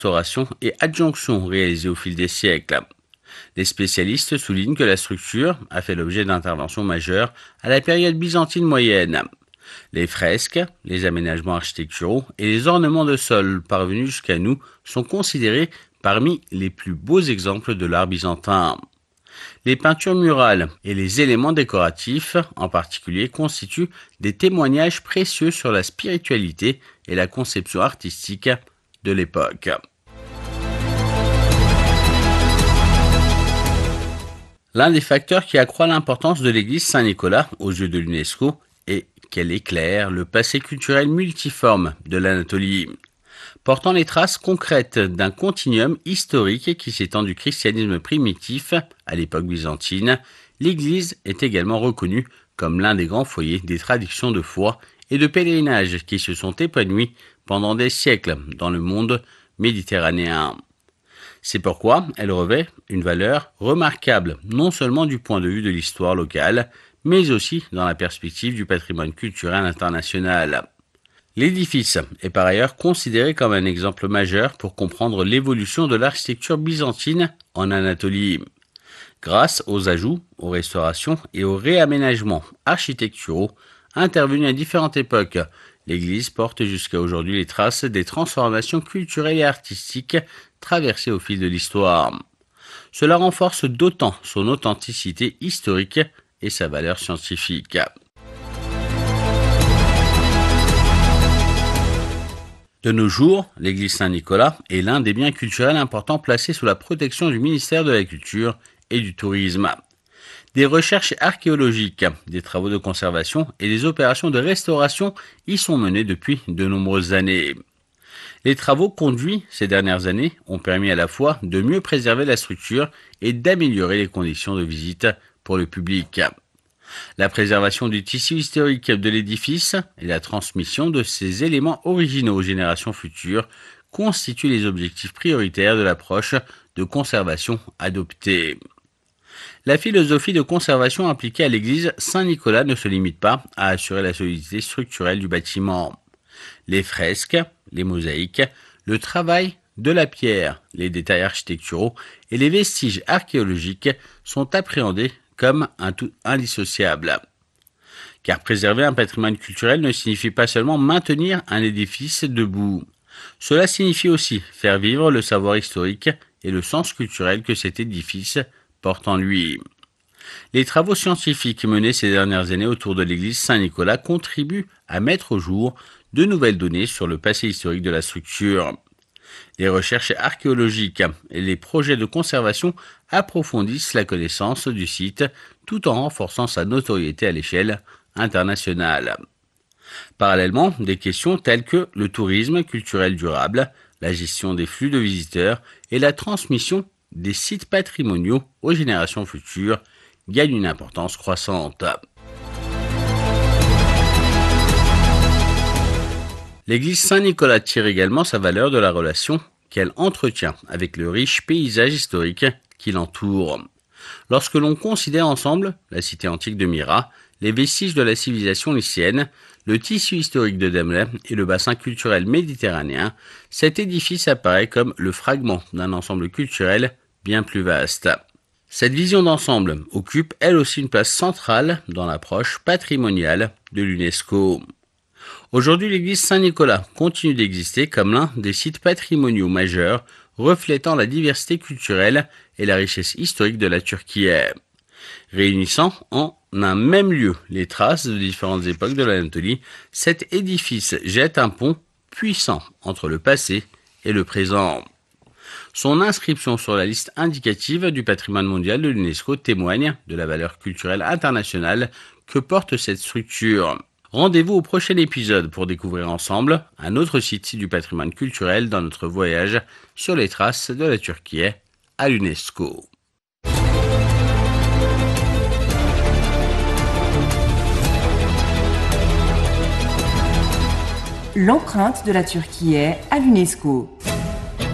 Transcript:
restauration et adjonction réalisées au fil des siècles. Les spécialistes soulignent que la structure a fait l'objet d'interventions majeures à la période byzantine moyenne. Les fresques, les aménagements architecturaux et les ornements de sol parvenus jusqu'à nous sont considérés parmi les plus beaux exemples de l'art byzantin. Les peintures murales et les éléments décoratifs, en particulier, constituent des témoignages précieux sur la spiritualité et la conception artistique de l'époque. L'un des facteurs qui accroît l'importance de l'église Saint-Nicolas aux yeux de l'UNESCO est qu'elle éclaire le passé culturel multiforme de l'Anatolie, portant les traces concrètes d'un continuum historique qui s'étend du christianisme primitif à l'époque byzantine. L'église est également reconnue comme l'un des grands foyers des traditions de foi et de pèlerinage qui se sont épanouies pendant des siècles dans le monde méditerranéen. C'est pourquoi elle revêt une valeur remarquable, non seulement du point de vue de l'histoire locale, mais aussi dans la perspective du patrimoine culturel international. L'édifice est par ailleurs considéré comme un exemple majeur pour comprendre l'évolution de l'architecture byzantine en Anatolie. Grâce aux ajouts, aux restaurations et aux réaménagements architecturaux intervenus à différentes époques, l'église porte jusqu'à aujourd'hui les traces des transformations culturelles et artistiques traversées au fil de l'histoire. Cela renforce d'autant son authenticité historique et sa valeur scientifique. De nos jours, l'église Saint-Nicolas est l'un des biens culturels importants placés sous la protection du ministère de la Culture et du Tourisme. Des recherches archéologiques, des travaux de conservation et des opérations de restauration y sont menées depuis de nombreuses années. Les travaux conduits ces dernières années ont permis à la fois de mieux préserver la structure et d'améliorer les conditions de visite pour le public. La préservation du tissu historique de l'édifice et la transmission de ses éléments originaux aux générations futures constituent les objectifs prioritaires de l'approche de conservation adoptée. La philosophie de conservation appliquée à l'église Saint-Nicolas ne se limite pas à assurer la solidité structurelle du bâtiment. Les fresques, les mosaïques, le travail de la pierre, les détails architecturaux et les vestiges archéologiques sont appréhendés comme un tout indissociable. Car préserver un patrimoine culturel ne signifie pas seulement maintenir un édifice debout. Cela signifie aussi faire vivre le savoir historique et le sens culturel que cet édifice porte en lui. Les travaux scientifiques menés ces dernières années autour de l'église Saint-Nicolas contribuent à mettre au jour de nouvelles données sur le passé historique de la structure. Les recherches archéologiques et les projets de conservation approfondissent la connaissance du site tout en renforçant sa notoriété à l'échelle internationale. Parallèlement, des questions telles que le tourisme culturel durable, la gestion des flux de visiteurs et la transmission des sites patrimoniaux aux générations futures gagnent une importance croissante. L'église Saint-Nicolas tire également sa valeur de la relation qu'elle entretient avec le riche paysage historique qui l'entoure. Lorsque l'on considère ensemble la cité antique de Myra, les vestiges de la civilisation lycienne, le tissu historique de Demley et le bassin culturel méditerranéen, cet édifice apparaît comme le fragment d'un ensemble culturel bien plus vaste. Cette vision d'ensemble occupe elle aussi une place centrale dans l'approche patrimoniale de l'UNESCO. Aujourd'hui, l'église Saint-Nicolas continue d'exister comme l'un des sites patrimoniaux majeurs reflétant la diversité culturelle et la richesse historique de la Turquie, réunissant en un même lieu les traces de différentes époques de l'Anatolie. Cet édifice jette un pont puissant entre le passé et le présent. Son inscription sur la liste indicative du patrimoine mondial de l'UNESCO témoigne de la valeur culturelle internationale que porte cette structure. Rendez-vous au prochain épisode pour découvrir ensemble un autre site du patrimoine culturel dans notre voyage sur les traces de la Turquie à l'UNESCO. L'empreinte de la Turquie à l'UNESCO.